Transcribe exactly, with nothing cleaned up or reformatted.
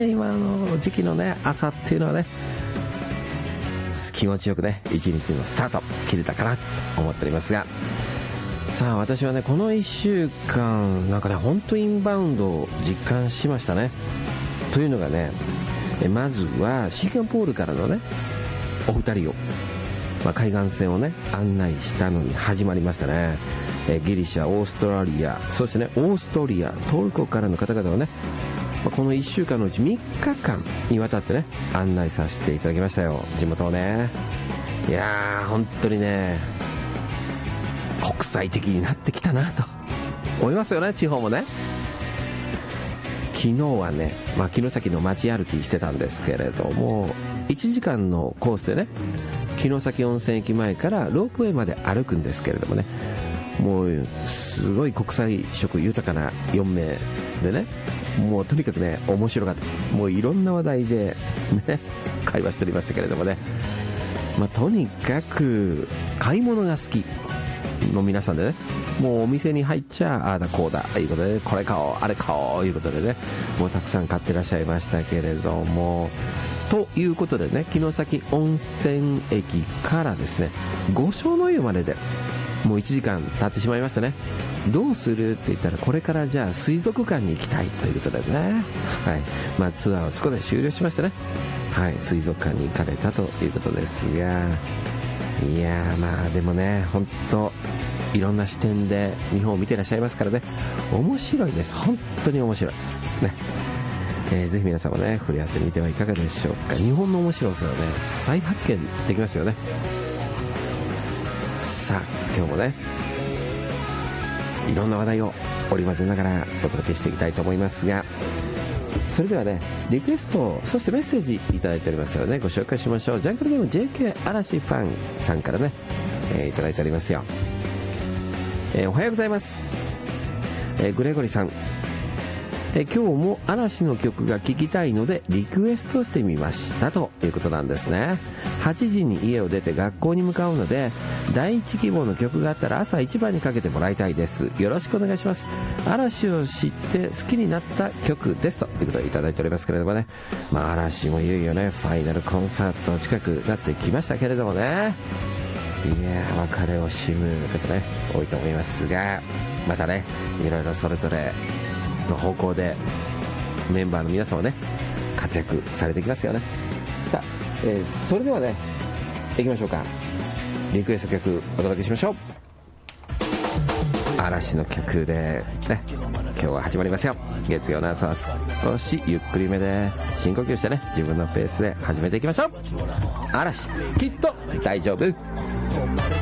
今の時期のね朝っていうのはね気持ちよくね一日のスタート切れたかなと思っておりますが、さあ私はねこのいっしゅうかんなんかね本当インバウンドを実感しましたね。というのがね、えまずはシンガポールからのねお二人を、まあ、海岸線をね案内したのに始まりましたね。えギリシャ、オーストラリア、そしてねオーストリア、トルコからの方々をね、まあ、このいっしゅうかんのうちみっかかんにわたってね案内させていただきましたよ、地元をね。いやー本当にね国際的になってきたなと思いますよね、地方もね。昨日はね、まあ、城崎の街歩きしてたんですけれども、いちじかんのコースでね城崎温泉駅前からロープウェイまで歩くんですけれどもね、もうすごい国際色豊かなよんめいでね、もうとにかくね面白かった。もういろんな話題でね会話しておりましたけれどもね、まあ、とにかく買い物が好きの皆さんでね、もうお店に入っちゃああだこうだいうことで、これ買おうあれ買おういうことでね、もうたくさん買ってらっしゃいましたけれども、ということでね、城崎温泉駅からですね五所の湯まででもういちじかん経ってしまいましたね。どうするって言ったら、これからじゃあ水族館に行きたいということでね、はい、まあツアーをそこで終了しましたね。はい、水族館に行かれたということですが、いやーまあでもね本当いろんな視点で日本を見てらっしゃいますからね、面白いです。本当に面白いね。えー、ぜひ皆さんもね触れ合ってみてはいかがでしょうか。日本の面白さをね再発見できますよね。さあ今日もねいろんな話題を織り交ぜながらお届けしていきたいと思いますが、それではねリクエスト、そしてメッセージいただいておりますので、ね、ご紹介しましょう。ジャングルネーム ジェーケー 嵐ファンさんからね、えー、いただいておりますよ。えー、おはようございます、えー、グレゴリさん、えー、今日も嵐の曲が聴きたいのでリクエストしてみましたということなんですね。はちじに家を出て学校に向かうので、第一希望の曲があったら朝一番にかけてもらいたいです。よろしくお願いします。嵐を知って好きになった曲ですということでいただいておりますけれどもね、まあ嵐もいよいよねファイナルコンサート近くなってきましたけれどもね、いやー別れを惜しむ方ね多いと思いますが、またねいろいろそれぞれの方向でメンバーの皆さんはね活躍されてきますよね。さあ、えー、それではね行きましょうか。リクエスト曲お届けしましょう。嵐の曲でね今日は始まりますよ。月曜の朝は少しゆっくりめで深呼吸してね自分のペースで始めていきましょう。嵐きっと大丈夫。